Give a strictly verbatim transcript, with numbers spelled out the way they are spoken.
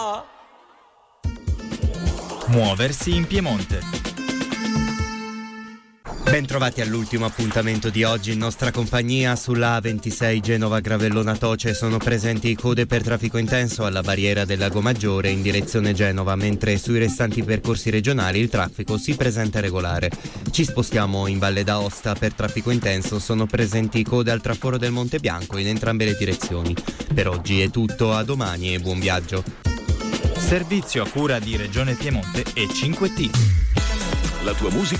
Muoversi in Piemonte. Bentrovati all'ultimo appuntamento di oggi in nostra compagnia. Sulla A ventisei Genova-Gravellona Toce sono presenti code per traffico intenso alla barriera del Lago Maggiore in direzione Genova, mentre sui restanti percorsi regionali il traffico si presenta regolare. Ci spostiamo in Valle d'Aosta. Per traffico intenso sono presenti code al traforo del Monte Bianco in entrambe le direzioni. Per oggi è tutto, a domani e buon viaggio. Servizio a cura di Regione Piemonte e cinque T. La tua musica